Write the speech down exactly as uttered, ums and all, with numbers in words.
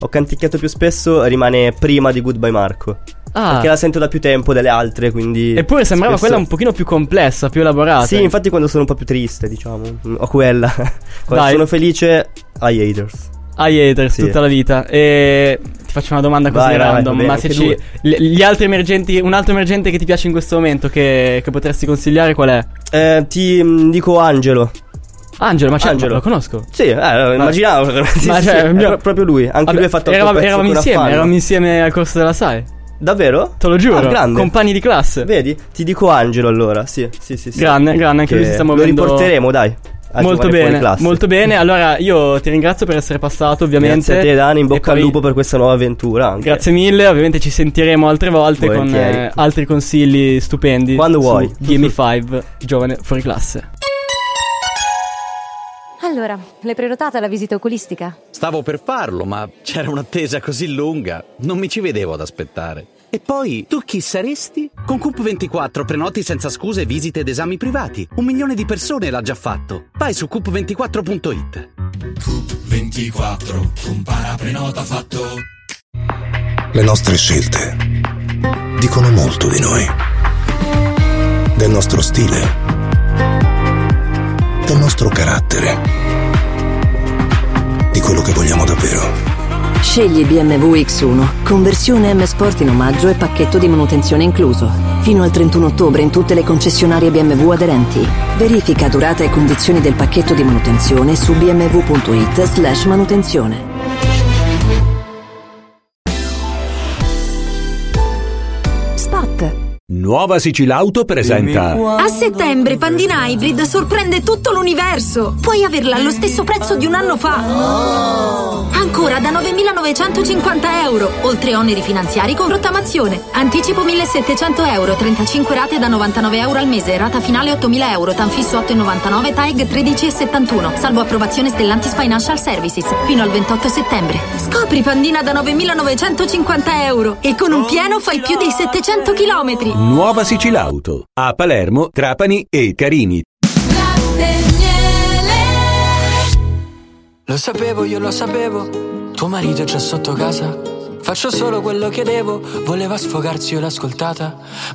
ho canticchiato più spesso rimane prima di Goodbye Marco. Ah. Perché la sento da più tempo delle altre, quindi. Eppure sembrava spesso... quella un pochino più complessa, più elaborata. Sì, infatti quando sono un po' più triste, diciamo, ho quella. Quando Dai. sono felice, I Haters. I Haters, sì. Tutta la vita. E ti faccio una domanda così vai, random. vai, ma se ci. Gli altri emergenti. Un altro emergente che ti piace in questo momento, che, che potresti consigliare, qual è? Eh, ti mh, dico Angelo. Angelo, ma c'è, Angelo. Lo conosco. Sì, eh, lo immaginavo. Sì, ma sì, cioè, sì, mio... proprio lui. Anche Vabbè, lui ha fatto eravamo, eravamo insieme, eravamo insieme al corso della S A E. Davvero? Te lo giuro, ah, grande. Compagni di classe. Vedi? Ti dico Angelo allora, sì, sì, sì, sì. Grande, grande, anche lui si sta muovendo. Lo riporteremo, dai. Molto bene, molto bene. Allora io ti ringrazio per essere passato, ovviamente. Grazie a te, Dani, in bocca poi... al lupo per questa nuova avventura anche. Grazie mille, ovviamente ci sentiremo altre volte volentieri. Con eh, altri consigli stupendi. Quando vuoi. Gimme cinque, giovane fuori classe. Allora, l'hai prenotata la visita oculistica? Stavo per farlo, ma c'era un'attesa così lunga, non mi ci vedevo ad aspettare. E poi, tu chi saresti? Con Coop ventiquattro prenoti senza scuse visite ed esami privati. Un milione di persone l'ha già fatto. Vai su coop ventiquattro punto it. Coop ventiquattro, compara prenota fatto. Le nostre scelte dicono molto di noi. Del nostro stile. Del nostro carattere. Di quello che vogliamo davvero. Scegli B M W X uno, conversione M Sport in omaggio e pacchetto di manutenzione incluso. Fino al trentuno ottobre in tutte le concessionarie B M W aderenti. Verifica durata e condizioni del pacchetto di manutenzione su bmw punto it slash manutenzione. Spot. Nuova Sicilauto presenta. A settembre Pandina Hybrid sorprende tutto l'universo. Puoi averla allo stesso prezzo di un anno fa. Ancora da novemilanovecentocinquanta euro, oltre oneri finanziari con rottamazione. Anticipo millesettecento euro, trentacinque rate da novantanove euro al mese, rata finale ottomila euro, tanfisso otto virgola novantanove, T A E G tredici virgola settantuno, salvo approvazione Stellantis Financial Services, fino al ventotto settembre. Scopri Pandina da novemilanovecentocinquanta euro e con un pieno fai più di settecento chilometri. Nuova Sicilauto a Palermo, Trapani e Carini. Lo sapevo, io lo sapevo, tuo marito è già sotto casa. Faccio solo quello che devo, voleva sfogarsi, io l'ho ascoltata.